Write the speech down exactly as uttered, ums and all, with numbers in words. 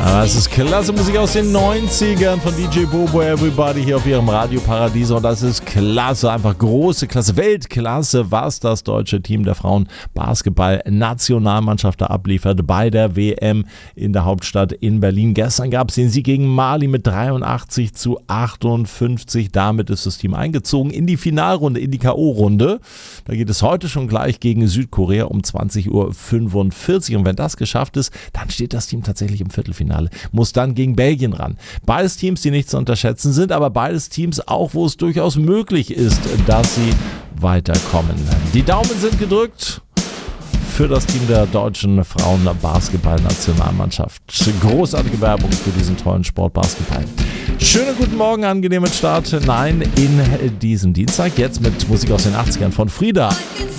Aber es ist klasse Musik aus den neunzigern von D J Bobo Everybody hier auf ihrem Radio Paradiso. Und das ist klasse, einfach große Klasse, Weltklasse, was das deutsche Team der Frauen-Basketball-Nationalmannschaft da abliefert bei der W M in der Hauptstadt in Berlin. Gestern gab es den Sieg gegen Mali mit dreiundachtzig zu achtundfünfzig. Damit ist das Team eingezogen in die Finalrunde, in die K O-Runde. Da geht es heute schon gleich gegen Südkorea um zwanzig Uhr fünfundvierzig. Und wenn das geschafft ist, dann steht das Team tatsächlich im Viertelfinale. Muss dann gegen Belgien ran. Beides Teams, die nicht zu unterschätzen sind, aber beides Teams auch, wo es durchaus möglich ist, dass sie weiterkommen. Die Daumen sind gedrückt für das Team der deutschen Frauen-Basketball-Nationalmannschaft. Großartige Werbung für diesen tollen Sport Basketball. Schönen guten Morgen, angenehmen Start. Nein, in diesem Dienstag. Jetzt mit Musik aus den achtzigern von Frida.